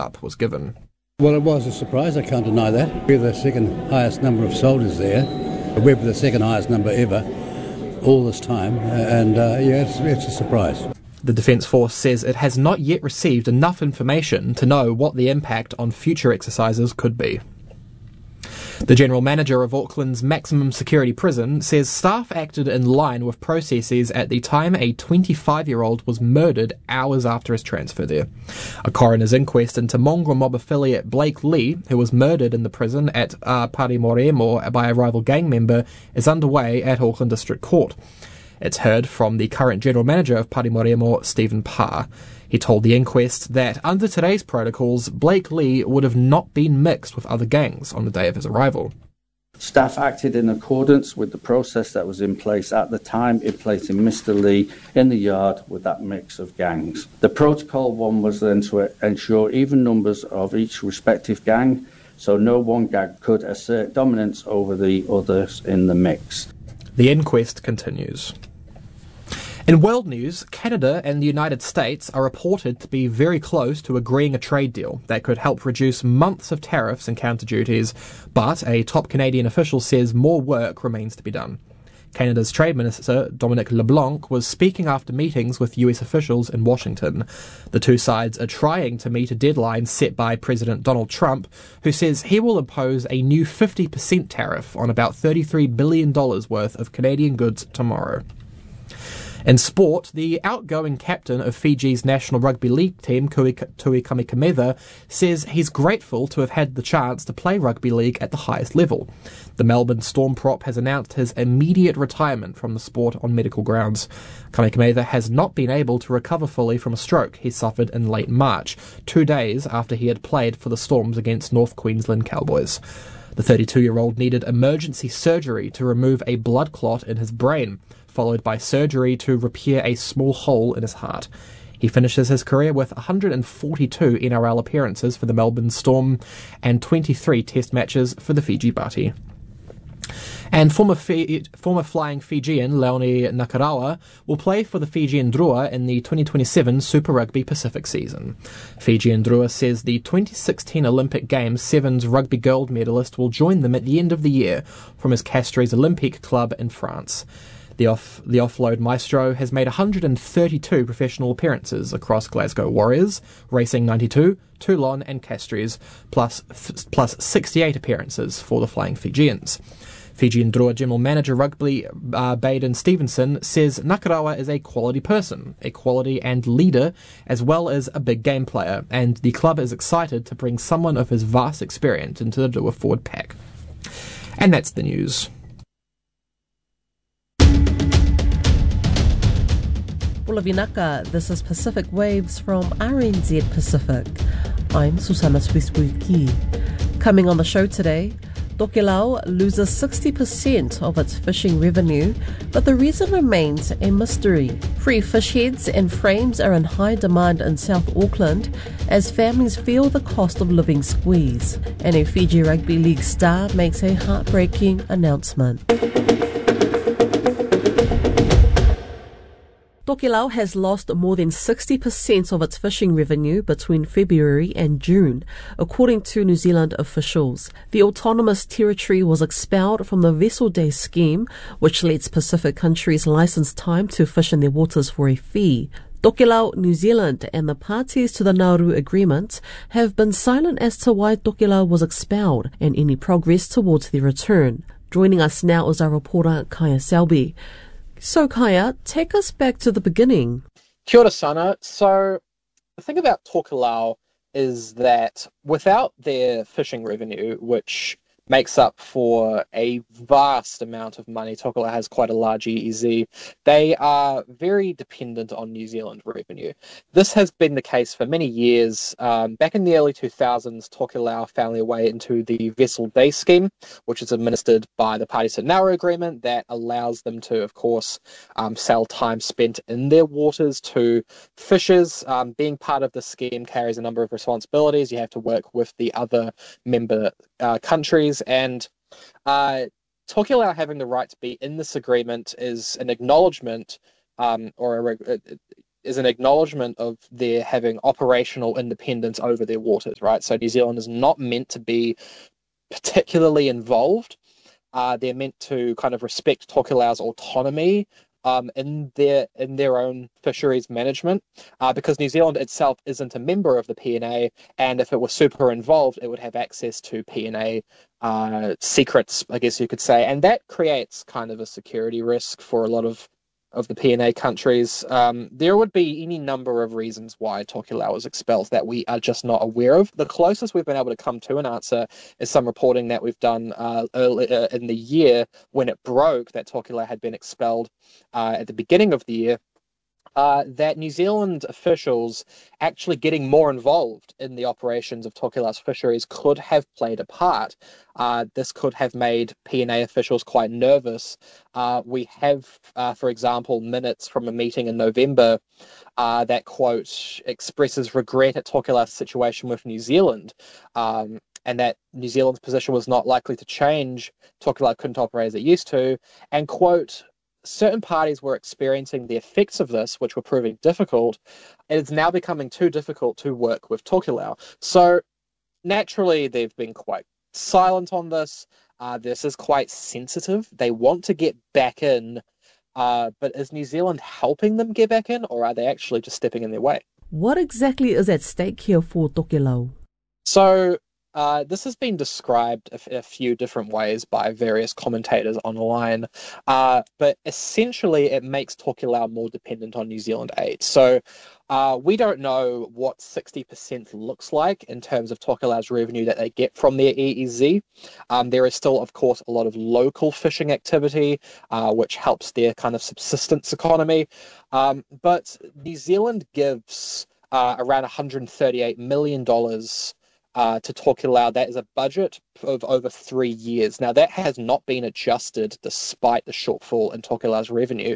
up was given. Well, it was a surprise, I can't deny that. We're the second highest number of soldiers there. We're the second highest number ever, all this time, it's a surprise. The Defence Force says it has not yet received enough information to know what the impact on future exercises could be. The General Manager of Auckland's maximum security prison says staff acted in line with processes at the time a 25-year-old was murdered hours after his transfer there. A coroner's inquest into mongrel mob affiliate Blake Lee, who was murdered in the prison at Parimoremo by a rival gang member, is underway at Auckland District Court. It's heard from the current General Manager of Parimoremo, Stephen Parr. He told the inquest that under today's protocols, Blake Lee would have not been mixed with other gangs on the day of his arrival. Staff acted in accordance with the process that was in place at the time in placing Mr. Lee in the yard with that mix of gangs. The protocol one was then to ensure even numbers of each respective gang, so no one gang could assert dominance over the others in the mix. The inquest continues. In world news, Canada and the United States are reported to be very close to agreeing a trade deal that could help reduce months of tariffs and counter duties, but a top Canadian official says more work remains to be done. Canada's Trade Minister, Dominic LeBlanc, was speaking after meetings with US officials in Washington. The two sides are trying to meet a deadline set by President Donald Trump, who says he will impose a new 50% tariff on about $33 billion worth of Canadian goods tomorrow. In sport, the outgoing captain of Fiji's National Rugby League team, Tui Kamikamica, says he's grateful to have had the chance to play rugby league at the highest level. The Melbourne Storm prop has announced his immediate retirement from the sport on medical grounds. Kamikamica has not been able to recover fully from a stroke he suffered in late March, 2 days after he had played for the Storms against North Queensland Cowboys. The 32-year-old needed emergency surgery to remove a blood clot in his brain, followed by surgery to repair a small hole in his heart. He finishes his career with 142 NRL appearances for the Melbourne Storm and 23 test matches for the Fiji Bati. And former flying Fijian Leone Nakarawa will play for the Fijian Drua in the 2027 Super Rugby Pacific season. Fijian Drua says the 2016 Olympic Games Sevens rugby gold medalist will join them at the end of the year from his Castres Olympique club in France. The offload maestro has made 132 professional appearances across Glasgow Warriors, Racing 92, Toulon and Castres, plus 68 appearances for the Flying Fijians. Fijian Drua General Manager Rugby Baden Stevenson says Nakarawa is a quality person, a quality and leader, as well as a big game player, and the club is excited to bring someone of his vast experience into the Drua forward pack. And that's the news. Bulavinaka, this is Pacific Waves from RNZ Pacific. I'm Susana Swisbuki. Coming on the show today, Tokelau loses 60% of its fishing revenue, but the reason remains a mystery. Free fish heads and frames are in high demand in South Auckland as families feel the cost of living squeeze, and a Fiji Rugby League star makes a heartbreaking announcement. Tokelau has lost more than 60% of its fishing revenue between February and June, according to New Zealand officials. The autonomous territory was expelled from the Vessel Day scheme, which lets Pacific countries license time to fish in their waters for a fee. Tokelau, New Zealand and the parties to the Nauru Agreement have been silent as to why Tokelau was expelled and any progress towards their return. Joining us now is our reporter Kaya Selby. So Kaya, take us back to the beginning. Kia ora sana. So the thing about Tokelau is that without their fishing revenue, which makes up for a vast amount of money, Tokelau has quite a large EEZ, they are very dependent on New Zealand revenue. This has been the case for many years. Back in the early 2000s, Tokelau found their way into the Vessel Day scheme, which is administered by the parties to the Nauru Agreement that allows them to, of course, sell time spent in their waters to fishers. Being part of the scheme carries a number of responsibilities. You have to work with the other member countries, and Tokelau having the right to be in this agreement is an acknowledgement, is an acknowledgement of their having operational independence over their waters, right? So New Zealand is not meant to be particularly involved. They're meant to kind of respect Tokelau's autonomy in their own fisheries management, because New Zealand itself isn't a member of the PNA, and if it were super involved, it would have access to PNA secrets, I guess you could say, and that creates kind of a security risk for a lot of the PNA countries. There would be any number of reasons why Tokelau was expelled that we are just not aware of. The closest we've been able to come to an answer is some reporting that we've done earlier in the year when it broke that Tokelau had been expelled at the beginning of the year. That New Zealand officials actually getting more involved in the operations of Tokelau's fisheries could have played a part. This could have made PNA officials quite nervous. We have, for example, minutes from a meeting in November that, quote, expresses regret at Tokelau's situation with New Zealand, and that New Zealand's position was not likely to change. Tokelau couldn't operate as it used to, and, quote, certain parties were experiencing the effects of this, which were proving difficult. It's now becoming too difficult to work with Tokelau. So naturally, they've been quite silent on this. This is quite sensitive. They want to get back in, but is New Zealand helping them get back in, or are they actually just stepping in their way? What exactly is at stake here for Tokelau? So this has been described a few different ways by various commentators online, but essentially it makes Tokelau more dependent on New Zealand aid. So we don't know what 60% looks like in terms of Tokelau's revenue that they get from their EEZ. There is still, of course, a lot of local fishing activity, which helps their kind of subsistence economy. But New Zealand gives around $138 million to Tokelau. That is a budget of over 3 years. Now, that has not been adjusted despite the shortfall in Tokelau's revenue.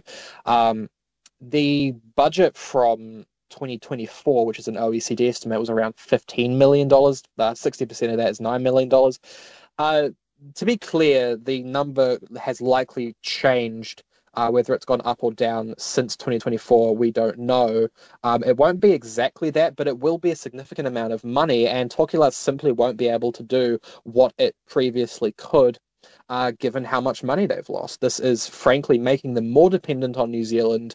The budget from 2024, which is an OECD estimate, was around $15 million. 60% of that is $9 million. To be clear, the number has likely changed. Whether it's gone up or down since 2024, we don't know. It won't be exactly that, but it will be a significant amount of money, and Tokelau simply won't be able to do what it previously could, given how much money they've lost. This is frankly making them more dependent on New Zealand,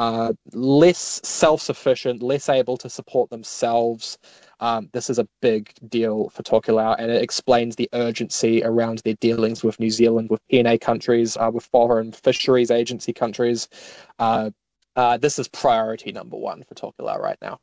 less self-sufficient, less able to support themselves. This is a big deal for Tokelau, and it explains the urgency around their dealings with New Zealand, with PNA countries, with foreign fisheries agency countries. This is priority number one for Tokelau right now.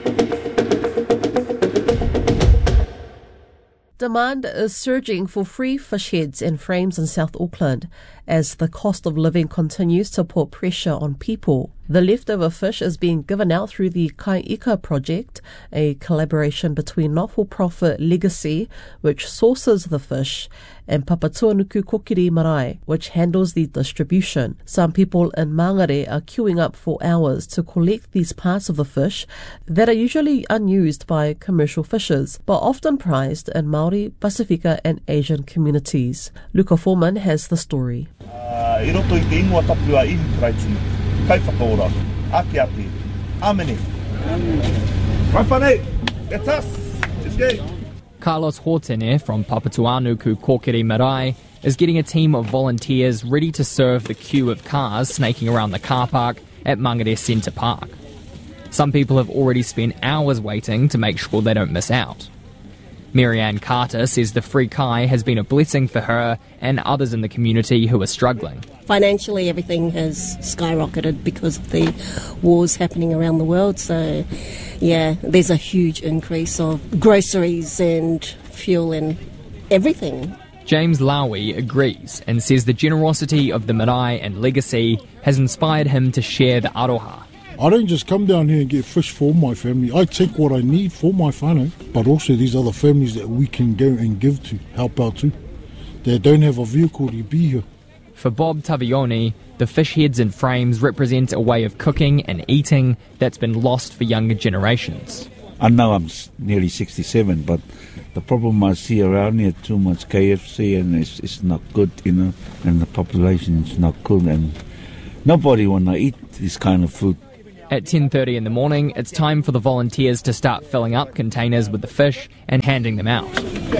Demand is surging for free fish heads and frames in South Auckland as the cost of living continues to put pressure on people. The leftover fish is being given out through the Kai Ika project, a collaboration between not-for-profit Legacy, which sources the fish, and Papatuanuku Kokiri Marae, which handles the distribution. Some people in Mangere are queuing up for hours to collect these parts of the fish that are usually unused by commercial fishers, but often prized in Māori, Pasifika and Asian communities. Luca Foreman has the story. I roto I te ingoa tapua ihu karaiti, kai whakaora, ake api, amene. Right whanei, that's us, let's go. Carlos Hortene from Papatuanuku Kokiri Marae is getting a team of volunteers ready to serve the queue of cars snaking around the car park at Mangere Centre Park. Some people have already spent hours waiting to make sure they don't miss out. Marianne Carter says the free kai has been a blessing for her and others in the community who are struggling. Financially, everything has skyrocketed because of the wars happening around the world. So, yeah, there's a huge increase of groceries and fuel and everything. James Lowy agrees and says the generosity of the Marae and Legacy has inspired him to share the aroha. I don't just come down here and get fish for my family. I take what I need for my whānau, but also these other families that we can go and give to, help out to. They don't have a vehicle to be here. For Bob Tavioni, the fish heads and frames represent a way of cooking and eating that's been lost for younger generations. I know I'm nearly 67, but the problem I see around here, too much KFC, and it's not good, you know, and the population is not good, and nobody want to eat this kind of food. At 10:30 in the morning, it's time for the volunteers to start filling up containers with the fish and handing them out.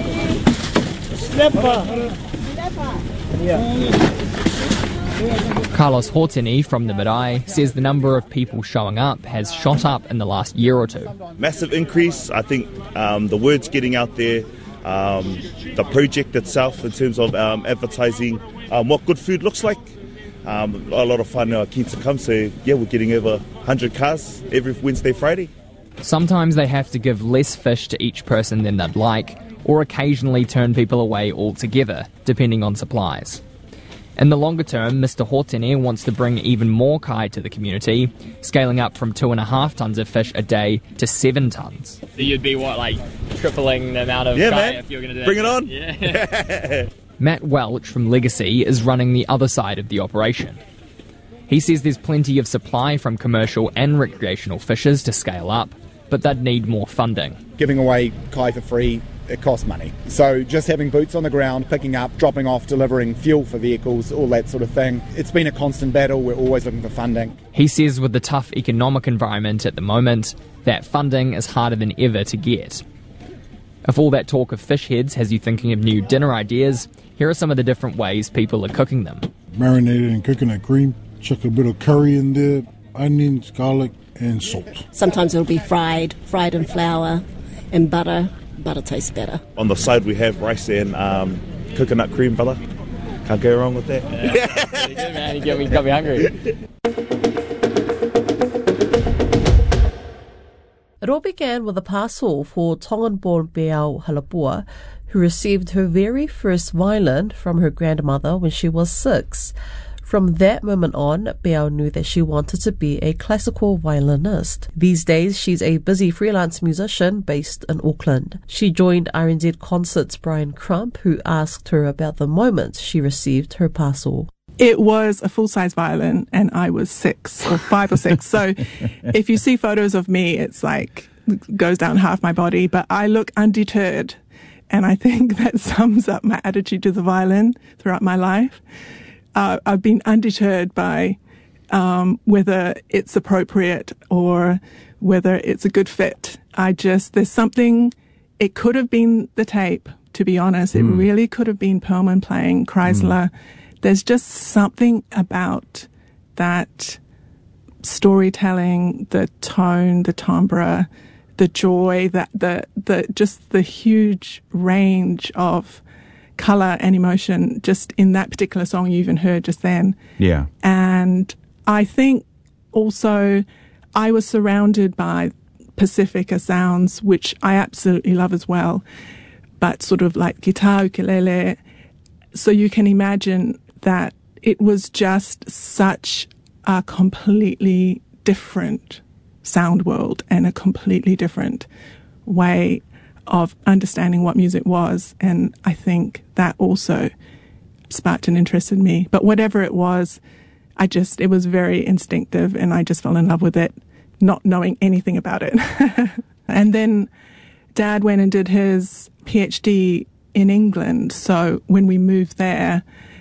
Carlos Hortini from the Marae says the number of people showing up has shot up in the last year or two. Massive increase. I think the word's getting out there. The project itself in terms of advertising what good food looks like. A lot of fun keen to come. So yeah, we're getting over 100 cars every Wednesday, Friday. Sometimes they have to give less fish to each person than they'd like, or occasionally turn people away altogether, depending on supplies. In the longer term, Mr. Hortene wants to bring even more kai to the community, scaling up from 2.5 tonnes of fish a day to 7 tonnes. So you'd be, tripling the amount of kai if you're going to do that? Bring it on! Yeah. Matt Welch from Legacy is running the other side of the operation. He says there's plenty of supply from commercial and recreational fishers to scale up, but they'd need more funding. Giving away kai for free, it costs money. So just having boots on the ground, picking up, dropping off, delivering fuel for vehicles, all that sort of thing. It's been a constant battle. We're always looking for funding. He says with the tough economic environment at the moment, that funding is harder than ever to get. If all that talk of fish heads has you thinking of new dinner ideas, here are some of the different ways people are cooking them. Marinated in coconut cream, chuck a bit of curry in there, onions, garlic and salt. Sometimes it'll be fried in flour and butter. Butter tastes better. On the side we have rice and coconut cream, brother. Can't go wrong with that. Yeah. Good, man. You got me hungry. It all began with a parcel for Tongan-born Beau Halapua, who received her very first violin from her grandmother when she was 6. From that moment on, Beau knew that she wanted to be a classical violinist. These days, she's a busy freelance musician based in Auckland. She joined RNZ Concert's Brian Crump, who asked her about the moment she received her parcel. It was a full-size violin, and I was 6 or 5 or 6. So if you see photos of me, it's like goes down half my body, but I look undeterred. And I think that sums up my attitude to the violin throughout my life. I've been undeterred by whether it's appropriate or whether it's a good fit. There's something, it could have been the tape, to be honest. It really could have been Perlman playing Chrysler. There's just something about that storytelling, the tone, the timbre, the joy, just the huge range of colour and emotion just in that particular song you even heard just then. Yeah. And I think also I was surrounded by Pacifica sounds, which I absolutely love as well, but sort of like guitar, ukulele. So you can imagine that it was just such a completely different sound world and a completely different way of understanding what music was, and I think that also sparked an interest in me. But whatever it was, it was very instinctive, and I just fell in love with it, not knowing anything about it. And then Dad went and did his PhD in England, so when we moved there,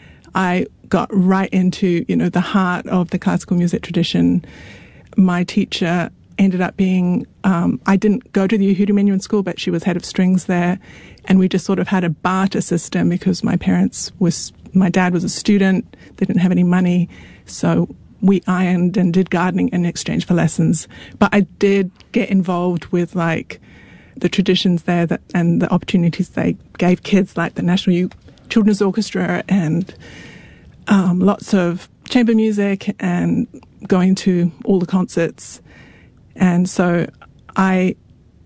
I got right into, the heart of the classical music tradition. My teacher ended up being, I didn't go to the Uhuru Menuhin School, but she was head of strings there. And we just sort of had a barter system because my dad was a student. They didn't have any money. So we ironed and did gardening in exchange for lessons. But I did get involved with the traditions there and the opportunities they gave kids, like the National Youth Children's Orchestra and lots of chamber music and going to all the concerts. And so I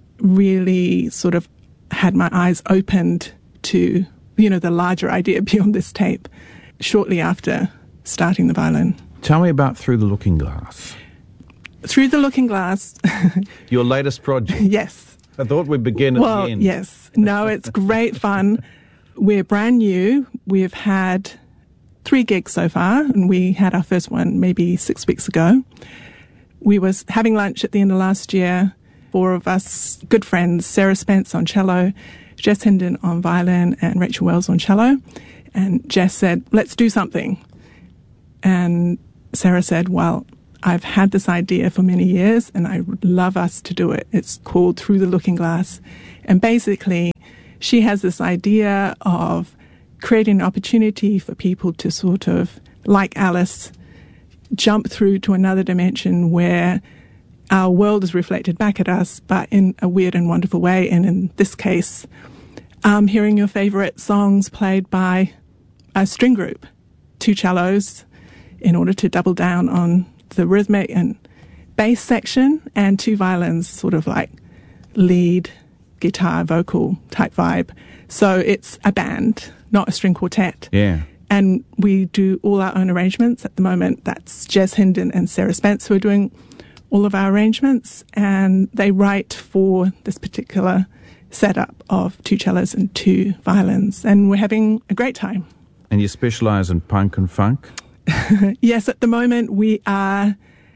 really sort of had my eyes opened to, the larger idea beyond this tape shortly after starting the violin. Tell me about Through the Looking Glass. Through the Looking Glass. Your latest project. Yes. I thought we'd begin at the end. Yes. No, it's great fun. We're brand new. We've had 3 gigs so far, and we had our first one maybe 6 weeks ago. We was having lunch at the end of last year, 4 of us good friends, Sarah Spence on cello, Jess Hinden on violin, and Rachel Wells on cello. And Jess said, let's do something. And Sarah said, well, I've had this idea for many years and I would love us to do it. It's called Through the Looking Glass. And basically, she has this idea of creating an opportunity for people to sort of, like Alice, jump through to another dimension where our world is reflected back at us, but in a weird and wonderful way. And in this case, hearing your favorite songs played by a string group, 2 cellos, in order to double down on the rhythmic and bass section, and 2 violins, sort of like lead, guitar, vocal type vibe. So it's a band, not a string quartet. Yeah. And we do all our own arrangements at the moment. That's Jez Hinden and Sarah Spence who are doing all of our arrangements, and they write for this particular setup of 2 cellos and 2 violins, and we're having a great time. And you specialise in punk and funk? Yes, at the moment we are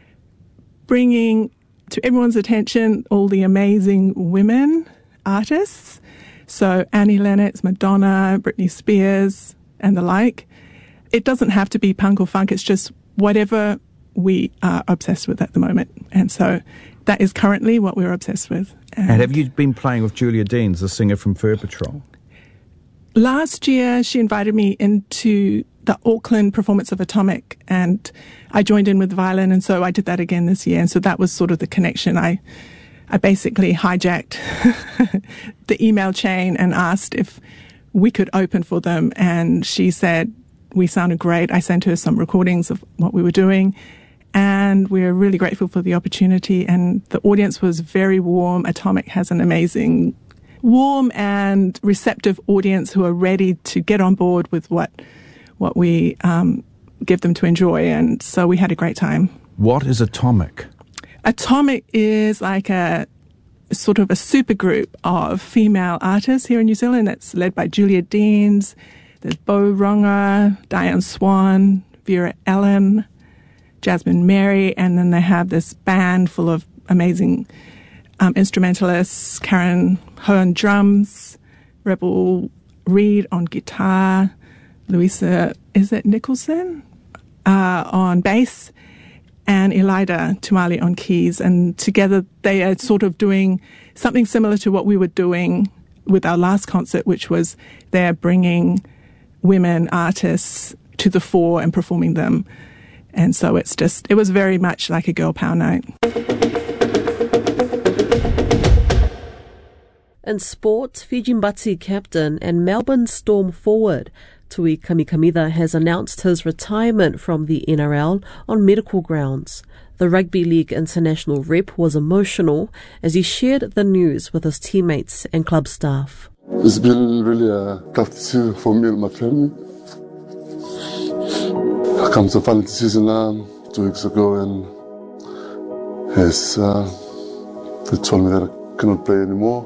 bringing to everyone's attention all the amazing women artists. So Annie Lennox, Madonna, Britney Spears, and the like. It doesn't have to be punk or funk, it's just whatever we are obsessed with at the moment. And so that is currently what we're obsessed with. And have you been playing with Julia Deans, the singer from Fur Patrol? Last year, she invited me into the Auckland performance of Atomic, and I joined in with violin, and so I did that again this year. And so that was sort of the connection. I basically hijacked the email chain and asked if we could open for them, and she said we sounded great. I sent her some recordings of what we were doing, and we're really grateful for the opportunity, and the audience was very warm. Atomic has an amazing, warm and receptive audience who are ready to get on board with what we give them to enjoy, and so we had a great time. What is Atomic? Atomic is like a sort of a super group of female artists here in New Zealand that's led by Julia Deans. There's Bo Ronga, Diane Swan, Vera Ellen, Jasmine Mary, and then they have this band full of amazing instrumentalists, Karen Ho on drums, Rebel Reed on guitar, Louisa, is it Nicholson, on bass, and Elida Tumali on keys. And together they are sort of doing something similar to what we were doing with our last concert, which was they're bringing women artists to the fore and performing them. And so it was very much like a girl power night. In sport, Fiji Mbatsi captain and Melbourne Storm forward Tui Kamikamida has announced his retirement from the NRL on medical grounds. The Rugby League international rep was emotional as he shared the news with his teammates and club staff. It's been really a tough decision for me and my family. I come to the final decision 2 weeks ago, and yes, they told me that I cannot play anymore.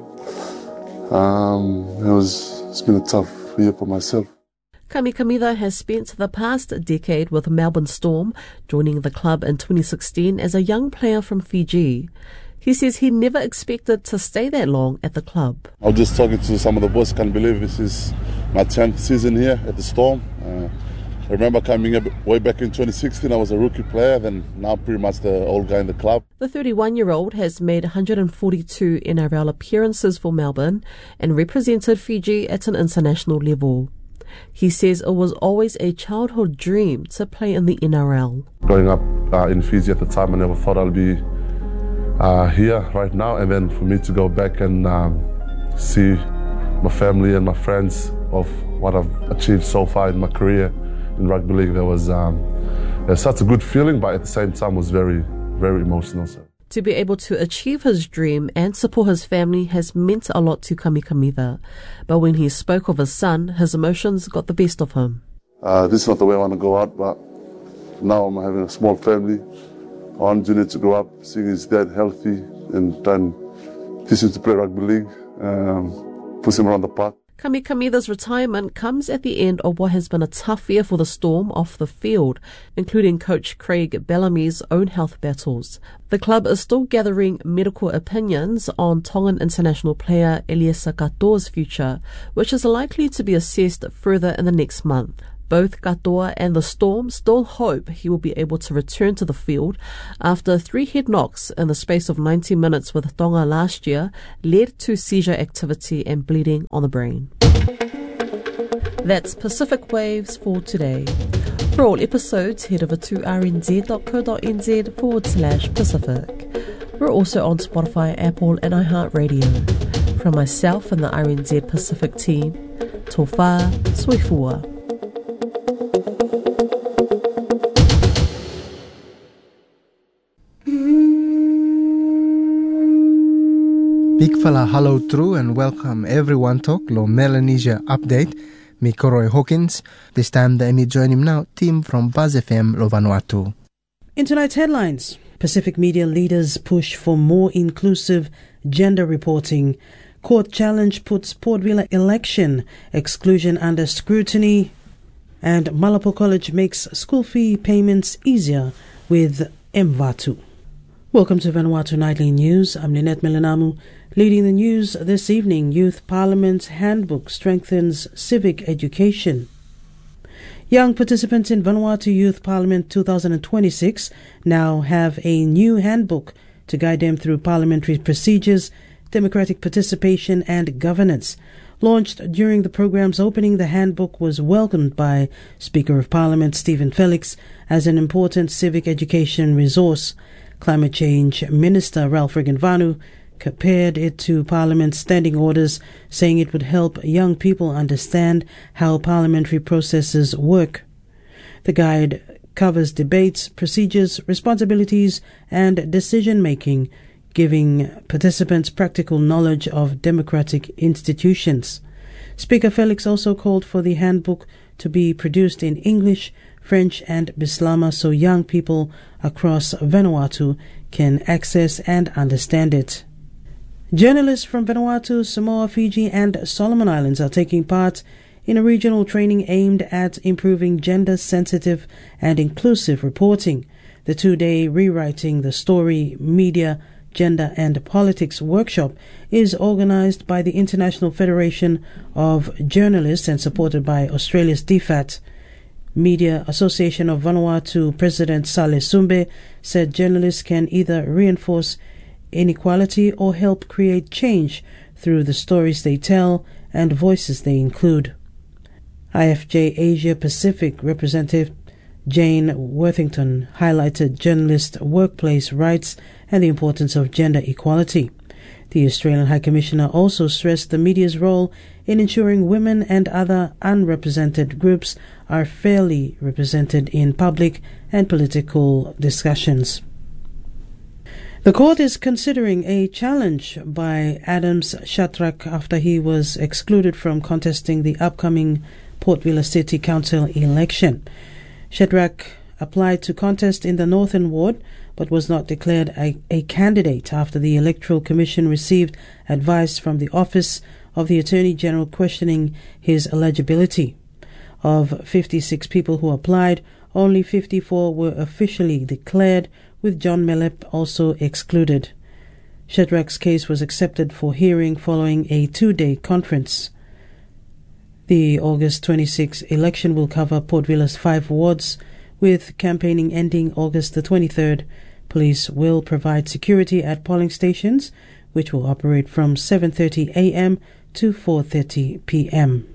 It's been a tough year for myself. Kamikamida has spent the past decade with Melbourne Storm, joining the club in 2016 as a young player from Fiji. He says he never expected to stay that long at the club. I was just talking to some of the boys, can't believe this is my 10th season here at the Storm. I remember coming way back in 2016, I was a rookie player, then now pretty much the old guy in the club. The 31-year-old has made 142 NRL appearances for Melbourne and represented Fiji at an international level. He says it was always a childhood dream to play in the NRL. Growing up in Fiji at the time, I never thought I'd be here right now, and then for me to go back and see my family and my friends of what I've achieved so far in my career in rugby league, there was such a good feeling, but at the same time was very, very emotional. So. To be able to achieve his dream and support his family has meant a lot to Kamikamida. But when he spoke of his son, his emotions got the best of him. This is not the way I want to go out, but now I'm having a small family. I want Junior to grow up, seeing his dad healthy, and then teach him to play rugby league, push him around the park. Kamikamida's retirement comes at the end of what has been a tough year for the Storm off the field, including coach Craig Bellamy's own health battles. The club is still gathering medical opinions on Tongan international player Eliesa Katoa's future, which is likely to be assessed further in the next month. Both Katoa and the Storm still hope he will be able to return to the field after 3 head knocks in the space of 90 minutes with Tonga last year led to seizure activity and bleeding on the brain. That's Pacific Waves for today. For all episodes, head over to rnz.co.nz/Pacific. We're also on Spotify, Apple and iHeartRadio. From myself and the RNZ Pacific team, Tofa Soifua. Big fella hello true and welcome everyone to Lo Melanesia Update. Me Koroi Hawkins. This time the me join him now, team from Buzz FM Lo Vanuatu. In tonight's headlines, Pacific media leaders push for more inclusive gender reporting. Court challenge puts Port Vila election exclusion under scrutiny. And Malapo College makes school fee payments easier with Mvatu. Welcome to Vanuatu Nightly News. I'm Ninette Melanamu. Leading the news this evening, Youth Parliament's handbook strengthens civic education. Young participants in Vanuatu Youth Parliament 2026 now have a new handbook to guide them through parliamentary procedures, democratic participation and governance. Launched during the program's opening, the handbook was welcomed by Speaker of Parliament Stephen Felix as an important civic education resource. Climate Change Minister Ralph Regenvanu compared it to Parliament's standing orders, saying it would help young people understand how parliamentary processes work. The guide covers debates, procedures, responsibilities, and decision-making, giving participants practical knowledge of democratic institutions. Speaker Felix also called for the handbook to be produced in English, French, and Bislama so young people across Vanuatu can access and understand it. Journalists from Vanuatu, Samoa, Fiji, and Solomon Islands are taking part in a regional training aimed at improving gender-sensitive and inclusive reporting. The 2-day Rewriting the Story, Media, Gender and Politics workshop is organized by the International Federation of Journalists and supported by Australia's DFAT. Media Association of Vanuatu President Saleh Sumbe said journalists can either reinforce inequality or help create change through the stories they tell and voices they include. IFJ Asia Pacific Representative Jane Worthington highlighted journalist workplace rights and the importance of gender equality. The Australian High Commissioner also stressed the media's role in ensuring women and other unrepresented groups are fairly represented in public and political discussions. The court is considering a challenge by Adams Shadrack after he was excluded from contesting the upcoming Port Vila City Council election. Shadrack applied to contest in the Northern Ward but was not declared a candidate after the Electoral Commission received advice from the Office of the Attorney General questioning his eligibility. Of 56 people who applied, only 54 were officially declared, with John Mellep also excluded. Shadrack's case was accepted for hearing following a 2-day conference. The August 26 election will cover Port Vila's 5 wards, with campaigning ending August the 23rd. Police will provide security at polling stations, which will operate from 7:30 a.m. to 4:30 p.m.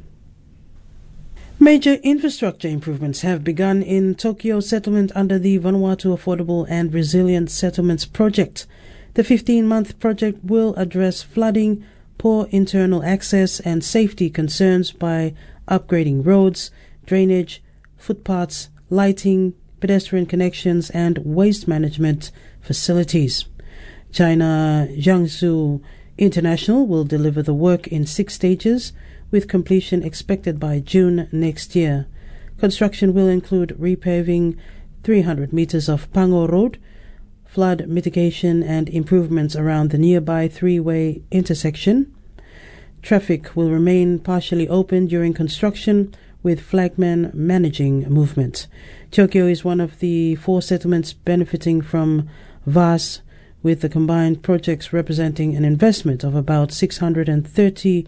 Major infrastructure improvements have begun in Tokyo settlement under the Vanuatu Affordable and Resilient Settlements Project. The 15-month project will address flooding, poor internal access and safety concerns by upgrading roads, drainage, footpaths, lighting, pedestrian connections and waste management facilities. China Jiangsu International will deliver the work in 6 stages, with completion expected by June next year. Construction will include repaving 300 meters of Pango Road, flood mitigation and improvements around the nearby 3-way intersection. Traffic will remain partially open during construction, with flagmen managing movement. Tokyo is one of the 4 settlements benefiting from VAS, with the combined projects representing an investment of about $635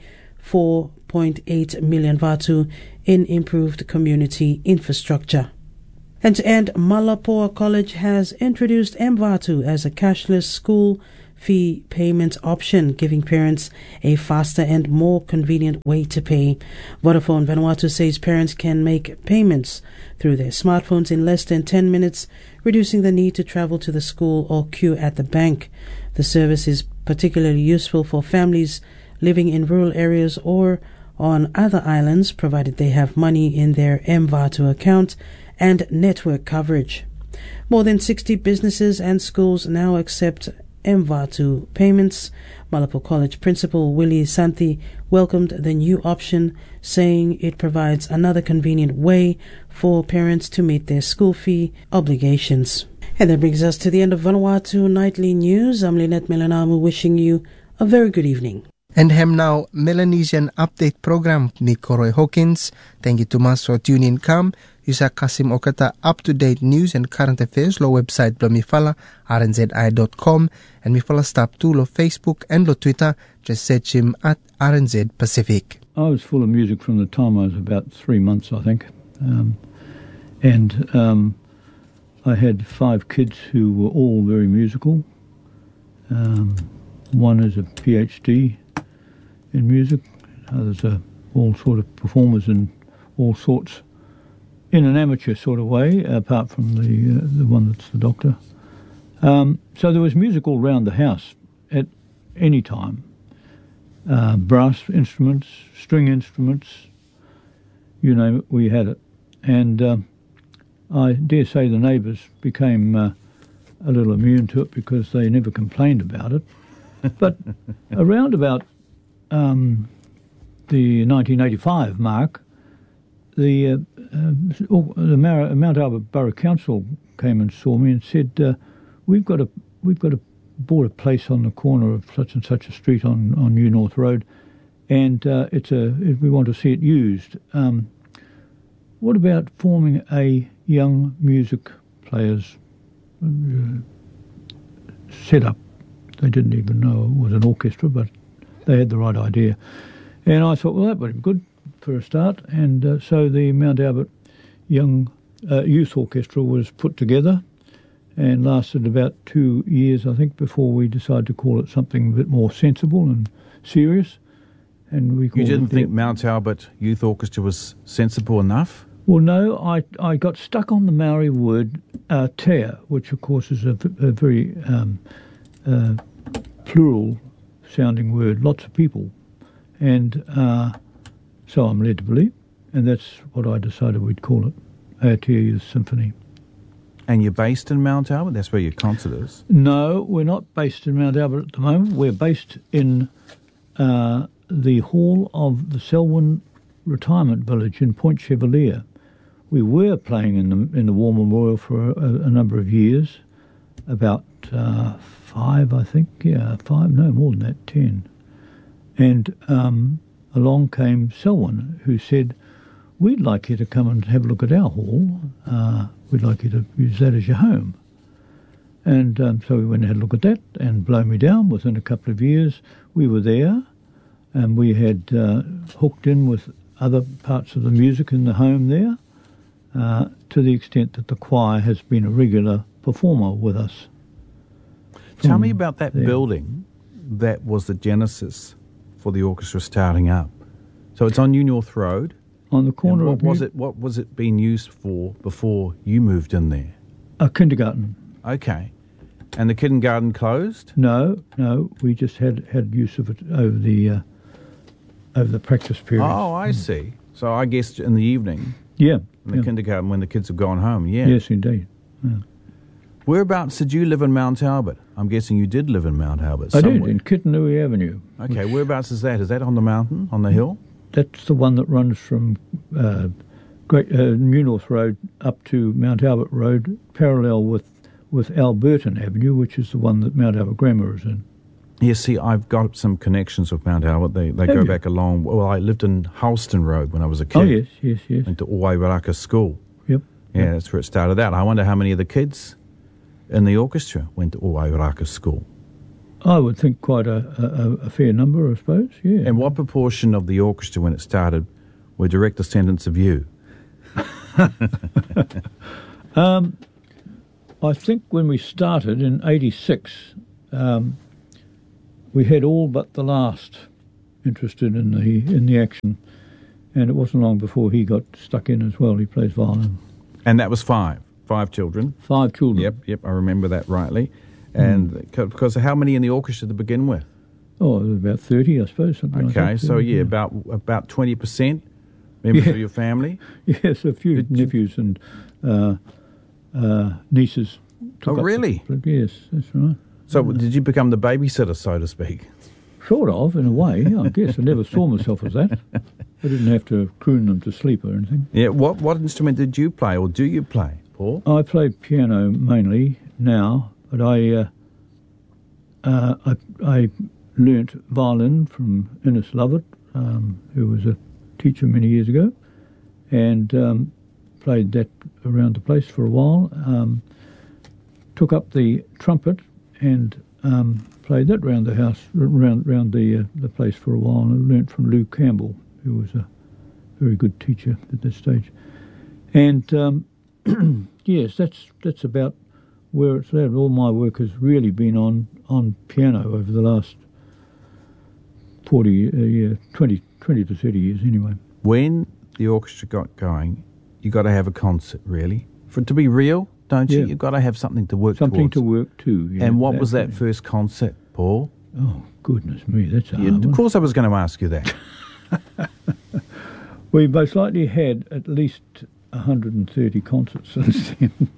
4.8 million vatu in improved community infrastructure. And to end, Malapoa College has introduced mVatu as a cashless school fee payment option, giving parents a faster and more convenient way to pay. Vodafone Vanuatu says parents can make payments through their smartphones in less than 10 minutes, reducing the need to travel to the school or queue at the bank. The service is particularly useful for families living in rural areas or on other islands, provided they have money in their mVatu account and network coverage. More than 60 businesses and schools now accept mVatu payments. Malapoa College Principal Willie Santi welcomed the new option, saying it provides another convenient way for parents to meet their school fee obligations. And that brings us to the end of Vanuatu Nightly News. I'm Lynette Melanamu wishing you a very good evening. And hem now Melanesian Update Program ni Koroi Hawkins. Thank you to mas for tuning in. Come, Yusa Kasim Okata up-to-date news and current affairs lo website lo mifala rnzi.com and mifala stop to lo Facebook and lo Twitter. Just search him at RNZ Pacific. I was full of music from the time I was about 3 months, I think. I had 5 kids who were all very musical. One is a PhD in music. Others are all sort of performers in all sorts, in an amateur sort of way, apart from the one that's the doctor. So there was music all around the house at any time. Brass instruments, string instruments, you name it, we had it. And I dare say the neighbours became a little immune to it because they never complained about it. But around about the 1985 mark, the Mount Albert Borough Council came and saw me and said, "We've got bought a place on the corner of such and such a street on New North Road, and we want to see it used. What about forming a young music players set up?" They didn't even know it was an orchestra, but they had the right idea. And I thought, well, that would be good for a start. And so the Mount Albert Young Youth Orchestra was put together and lasted about 2 years, I think, before we decided to call it something a bit more sensible and serious. And we You didn't think Mount Albert Youth Orchestra was sensible enough? Well, no, I got stuck on the Maori word tea, which of course is a very plural-sounding word, lots of people. And so I'm led to believe, and that's what I decided we'd call it, Aotea Youth Symphony. And you're based in Mount Albert? That's where your concert is? No, we're not based in Mount Albert at the moment. We're based in the hall of the Selwyn Retirement Village in Point Chevalier. We were playing in the War Memorial for a number of years, about 5, I think. Yeah, 5, no, more than that, 10. And along came Selwyn, who said, "We'd like you to come and have a look at our hall. We'd like you to use that as your home." And so we went and had a look at that, and blow me down, within a couple of years we were there, and we had hooked in with other parts of the music in the home there, to the extent that the choir has been a regular performer with us. Tell me about that building that was the genesis for the orchestra starting up. So it's on New North Road. On the corner of what was it being used for before you moved in there? A kindergarten. Okay. And the kindergarten closed? No, we just had use of it over the practice period. Oh, I see. So I guess in the evening. Yeah. In the kindergarten when the kids have gone home, yeah. Yes, indeed. Yeah. Whereabouts did you live in Mount Albert? I'm guessing you did live in Mount Albert I somewhere. did, in Kitanui Avenue. Okay, whereabouts is that? Is that on the mountain, on the hill? That's the one that runs from New North Road up to Mount Albert Road, parallel with Alberton Avenue, which is the one that Mount Albert Grammar is in. Yes, see, I've got some connections with Mount Albert. They go back a long... Well, I lived in Halston Road when I was a kid. Oh, yes. Went to Owairaka School. Yep. Yeah, that's where it started out. I wonder how many of the kids in the orchestra went to Owairaka School. I would think quite a fair number, I suppose, yeah. And what proportion of the orchestra when it started were direct descendants of you? I think when we started in 86, we had all but the last interested in the action, and it wasn't long before he got stuck in as well. He plays violin. And that was five children? 5 children. Yep, I remember that rightly. And because how many in the orchestra to begin with? Oh, there was about 30, I suppose. Something like that. Okay, so about 20% members of your family? Yes, a few nephews and nieces. Really? Yes, that's right. So did you become the babysitter, so to speak? Sort of, in a way, I guess. I never saw myself as that. I didn't have to croon them to sleep or anything. Yeah, what instrument did you play, or do you play, Paul? I play piano mainly now, but I learnt violin from Innes Lovett, who was a teacher many years ago, and played that around the place for a while. Took up the trumpet and played that round the house, round the place for a while, and learnt from Lou Campbell, who was a very good teacher at that stage. And yes, that's about where it's at. All my work has really been on piano over the last 20 to 30 years anyway. When the orchestra got going, you got to have a concert, really. For it to be real, don't you? Yeah. You've got to have something to work Something towards. to work to. Yeah, and what was that first concert, Paul? Oh, goodness me, that's a hard one. Of course I was going to ask you that. We most likely had at least 130 concerts since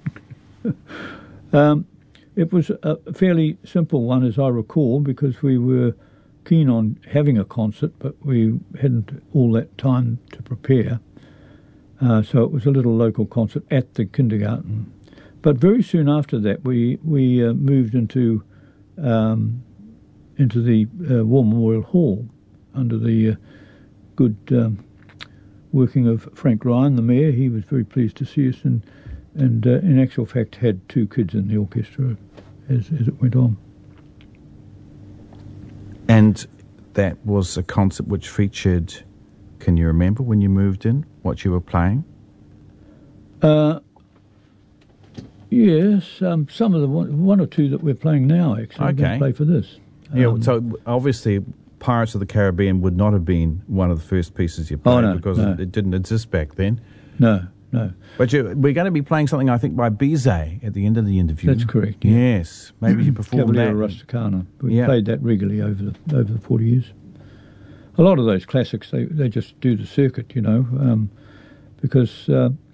then. It was a fairly simple one, as I recall, because we were keen on having a concert, but we hadn't all that time to prepare. So it was a little local concert at the kindergarten. But very soon after that, we moved into the War Memorial Hall under the good working of Frank Ryan, the mayor. He was very pleased to see us, and in actual fact had 2 kids in the orchestra as it went on. And that was a concert which featured, can you remember when you moved in, what you were playing? Yes, some of the one or two that we're playing now, actually. Okay. We're going to play for this. So obviously Pirates of the Caribbean would not have been one of the first pieces you played because it didn't exist back then. No. But we're going to be playing something, I think, by Bizet at the end of the interview. That's correct. Yeah. Yes, maybe you performed Cavaliere that. Rusticana. We played that regularly over the 40 years. A lot of those classics, they just do the circuit, because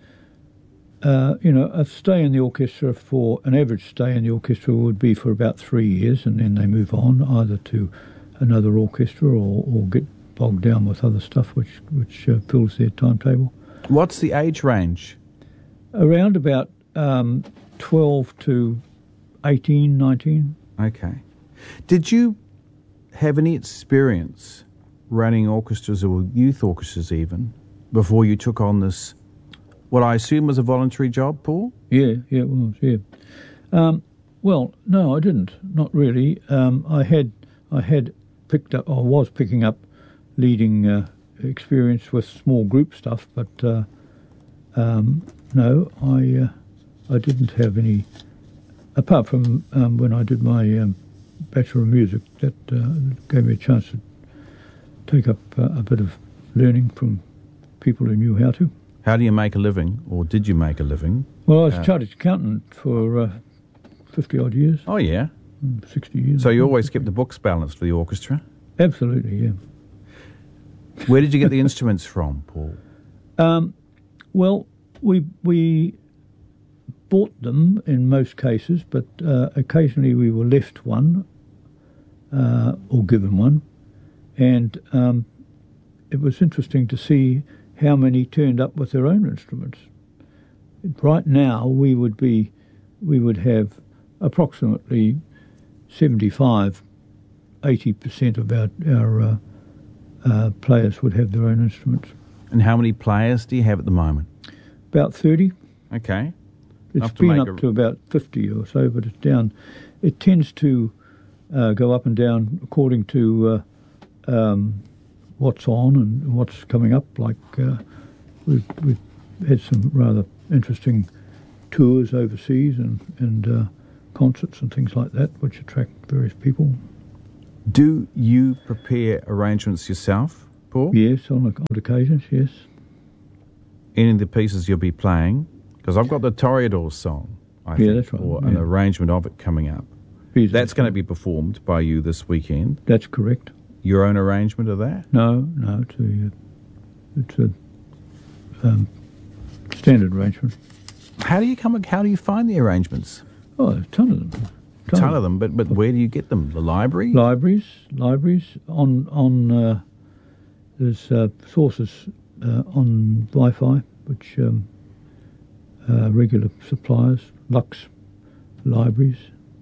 a stay in the orchestra an average stay in the orchestra would be for about 3 years, and then they move on either to another orchestra or get bogged down with other stuff which fills their timetable. What's the age range? Around about 12 to 18, 19. Okay. Did you have any experience running orchestras or youth orchestras even before you took on this, what I assume was a voluntary job, Paul? Yeah, it was, yeah. Well, no, I didn't. Not really. I had picked up, or was picking up leading experience with small group stuff, but no, I didn't have any, apart from when I did my Bachelor of Music. That gave me a chance to take up a bit of learning from people who knew how to. How do you make a living, or did you make a living? Well, I was a chartered accountant for 50-odd years. Oh, yeah? 60 years. So you always kept the books balanced for the orchestra? Absolutely, yeah. Where did you get the instruments from, Paul? Well, we bought them in most cases, but occasionally we were left one or given one, and it was interesting to see how many turned up with their own instruments. Right now, we would have approximately 75-80% of our players would have their own instruments. And how many players do you have at the moment? About 30. Okay. It's been up to about 50 or so, but it's down. It tends to go up and down according to what's on and what's coming up. Like we've had some rather interesting tours overseas and concerts and things like that, which attract various people. Do you prepare arrangements yourself, Paul? Yes, on occasions, yes. Any of the pieces you'll be playing? Because I've got the Toreador song, I think, that's right, or an arrangement of it coming up. That's going to be performed by you this weekend. That's correct. Your own arrangement of that? No, it's a standard arrangement. How do you find the arrangements? Oh, a ton of them. A ton of them, but where do you get them? The library? Libraries. On there's sources on Wi-Fi, which regular suppliers, Lux Libraries,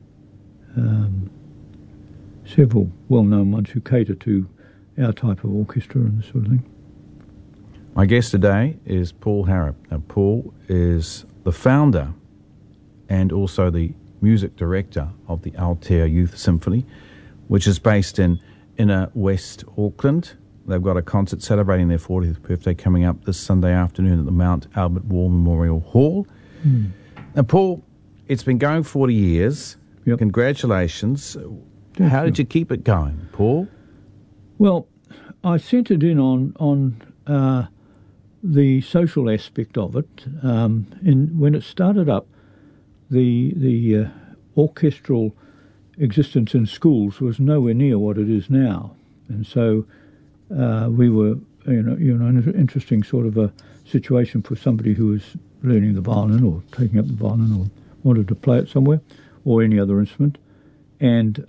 several well-known ones who cater to our type of orchestra and this sort of thing. My guest today is Paul Harrop. Now, Paul is the founder and also the music director of the Aotea Youth Symphony, which is based in inner West Auckland. They've got a concert celebrating their 40th birthday coming up this Sunday afternoon at the Mount Albert War Memorial Hall. Now, Paul, it's been going 40 years. Yep. Congratulations. How did you keep it going, Paul? Well, I centred in on the social aspect of it. When it started up, the orchestral existence in schools was nowhere near what it is now, and so we were, an interesting sort of a situation for somebody who was learning the violin or taking up the violin or wanted to play it somewhere or any other instrument. And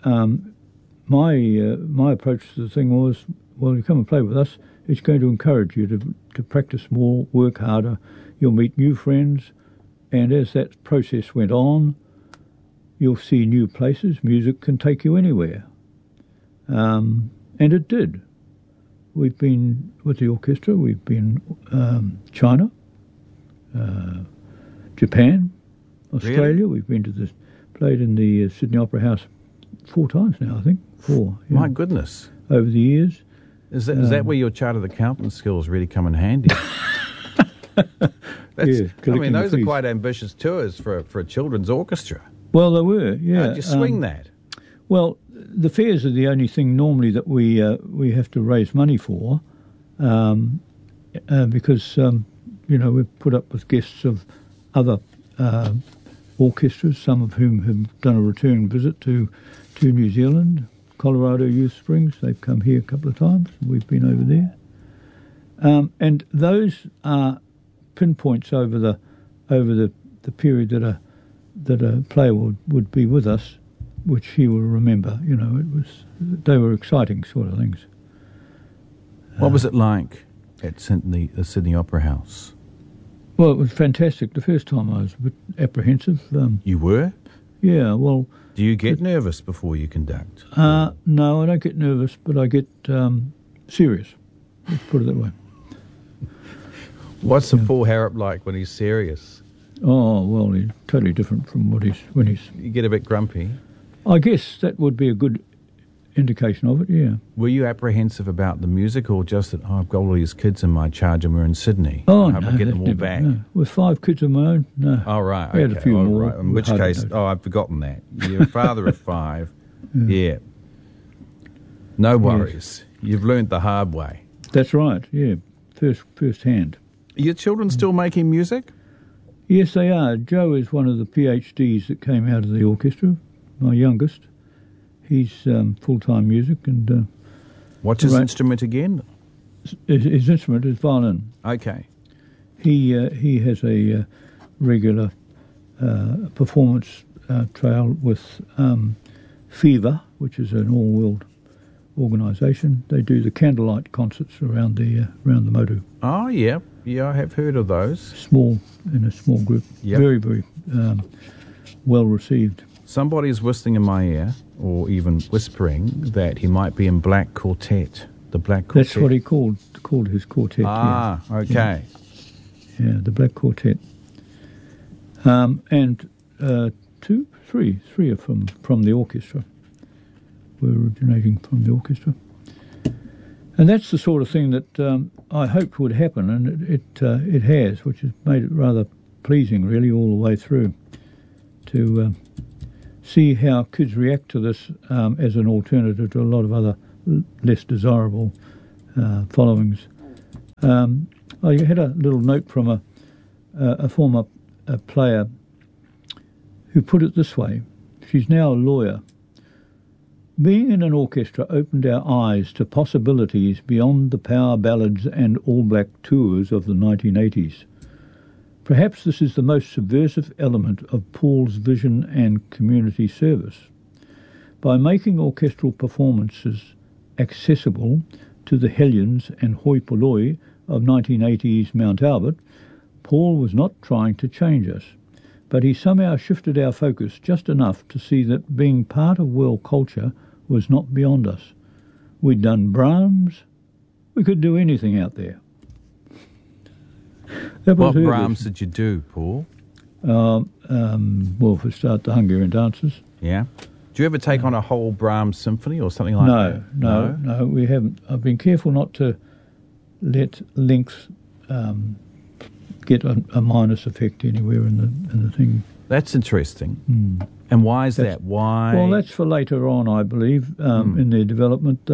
my approach to the thing was, well, you come and play with us. It's going to encourage you to practice more, work harder. You'll meet new friends, and as that process went on, you'll see new places. Music can take you anywhere, and it did. We've been with the orchestra. We've been China, Japan, Australia. Really? We've been to played in the Sydney Opera House 4 times now, I think. 4. Yeah. My goodness. Over the years. Is that where your chartered accountant skills really come in handy? Those are quite ambitious tours for a children's orchestra. Well, they were, yeah. How'd you swing that? Well, the fares are the only thing normally that we have to raise money for, because we've put up with guests of other orchestras, some of whom have done a return visit to New Zealand. Colorado Youth Springs, they've come here a couple of times. We've been over there, and those are pinpoints over the period that a player would be with us, which he will remember. They were exciting sort of things. What was it like at the Sydney Opera House? Well, it was fantastic. The first time I was a bit apprehensive. You were? Yeah, well... Do you get nervous before you conduct? No, I don't get nervous, but I get serious. Let's put it that way. What's the Paul Harrop like when he's serious? Oh, well, he's totally different from when he's... You get a bit grumpy? I guess that would be a good indication of it, yeah. Were you apprehensive about the music, or just that, I've got all these kids in my charge and we're in Sydney? Oh, I hope I get them all back. No. With 5 kids of my own, no. Oh, right, okay. We had a few more. Right. In which case, I've forgotten that. You're a father of 5. Yeah. No worries. Yes. You've learnt the hard way. That's right, yeah. First hand. Are your children still making music? Yes, they are. Joe is one of the PhDs that came out of the orchestra, my youngest. He's full-time music. And what's his instrument again? His instrument is violin. Okay. He has a regular performance trail with Fever, which is an all-world organisation. They do the candlelight concerts around the Motu. Oh, yeah. Yeah, I have heard of those. In a small group. Yep. Very, very well received. Somebody's whistling in my ear, or even whispering, that he might be in Black Quartet. The Black Quartet. That's what he called his quartet. Ah, yeah. okay. Yeah, the Black Quartet. And three are from the orchestra. were originating from the orchestra. And that's the sort of thing that I hoped would happen, and it has, which has made it rather pleasing, really, all the way through, to see how kids react to this as an alternative to a lot of other less desirable followings. I had a little note from a former player who put it this way. She's now a lawyer. Being in an orchestra opened our eyes to possibilities beyond the power ballads and all-black tours of the 1980s. Perhaps this is the most subversive element of Paul's vision and community service. By making orchestral performances accessible to the hellions and hoi polloi of 1980s Mount Albert, Paul was not trying to change us, but he somehow shifted our focus just enough to see that being part of world culture was not beyond us. We'd done Brahms. We could do anything out there. What Brahms did you do, Paul? Well, for a start, the Hungarian dances. Yeah. Do you ever take on a whole Brahms symphony or something like that? No, we haven't. I've been careful not to let length get a minus effect anywhere in the thing. That's interesting. And why is that? Why? Well, that's for later on, I believe, in their development.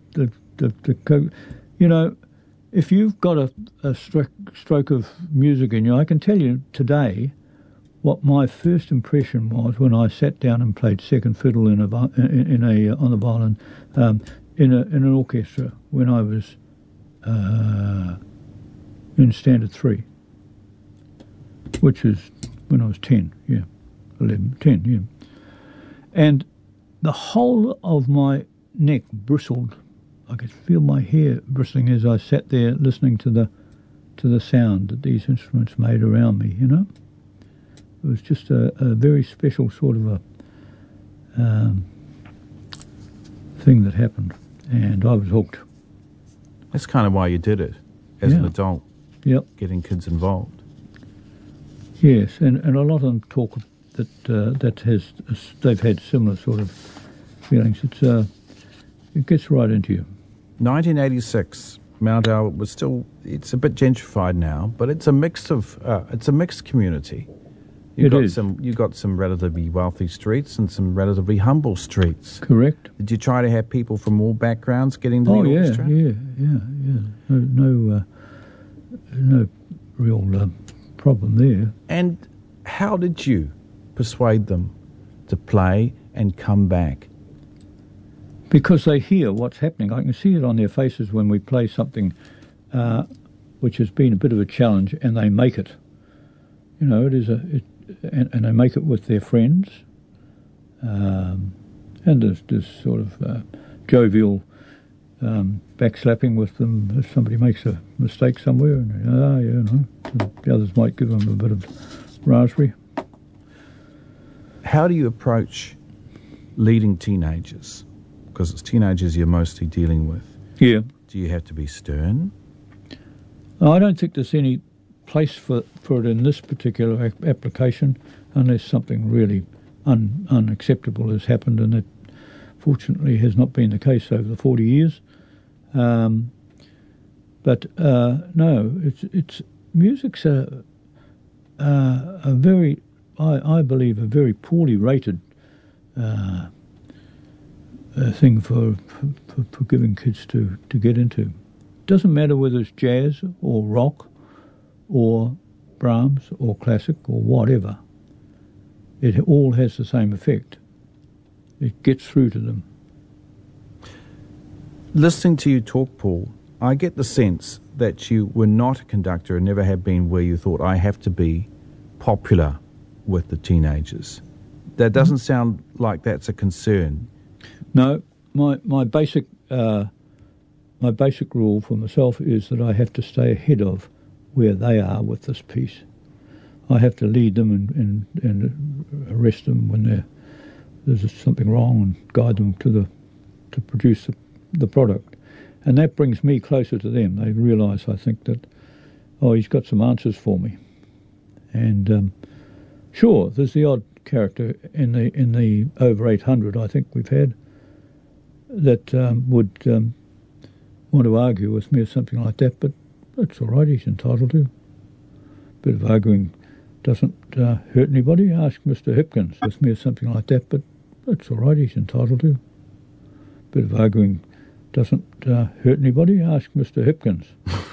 You know, if you've got a stroke of music in you, I can tell you today what my first impression was when I sat down and played second fiddle on the violin in an orchestra when I was in Standard 3, which is when I was 10, 10. And the whole of my neck bristled. I could feel my hair bristling as I sat there listening to the sound that these instruments made around me, you know. It was just a very special sort of a thing that happened, and I was hooked. That's kind of why you did it, as an adult. Yep. Getting kids involved. Yes, and a lot of them talk that they've had similar sort of feelings. It gets right into you. 1986, Mount Albert was still. It's a bit gentrified now, but it's a mixed community. You got some relatively wealthy streets and some relatively humble streets. Correct. Did you try to have people from all backgrounds getting to the orchestra? Yeah. No real problem there. And how did you persuade them to play and come back? Because they hear what's happening. I can see it on their faces when we play something which has been a bit of a challenge, and they make it. You know, and they make it with their friends. And there's this sort of jovial backslapping with them if somebody makes a mistake somewhere. And, the others might give them a bit of raspberry. How do you approach leading teenagers? Because it's teenagers you're mostly dealing with. Yeah. Do you have to be stern? I don't think there's any place for it in this particular application unless something really unacceptable has happened, and that fortunately has not been the case over the 40 years. But no, it's music's a very, I believe, a very poorly rated thing for giving kids to get into. Doesn't matter whether it's jazz or rock or Brahms or classic or whatever. It all has the same effect. It gets through to them. Listening to you talk, Paul, I get the sense that you were not a conductor and never have been where you thought, I have to be popular with the teenagers. That doesn't sound like that's a concern. No, my basic rule for myself is that I have to stay ahead of where they are with this piece. I have to lead them and arrest them when there's something wrong and guide them to produce the product. And that brings me closer to them. They realise, I think, that, he's got some answers for me. And sure, there's the odd character in the over 800 I think we've had. that would want to argue with me or something like that, but that's all right, he's entitled to. Bit of arguing doesn't hurt anybody. Ask Mr. Hipkins with me or something like that, but that's all right, he's entitled to. Bit of arguing doesn't hurt anybody. Ask Mr. Hipkins.